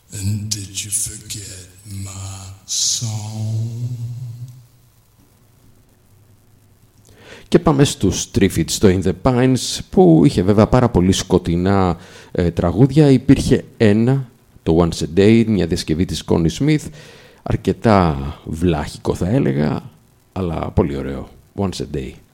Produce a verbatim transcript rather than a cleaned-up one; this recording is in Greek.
And did you forget my song? Και πάμε στους Triffids στο In the Pines, που είχε βέβαια πάρα πολύ σκοτεινά ε, τραγούδια. Υπήρχε ένα, το Once a Day, μια διασκευή της Connie Smith, αρκετά βλάχικο θα έλεγα, αλλά πολύ ωραίο. Once a Day.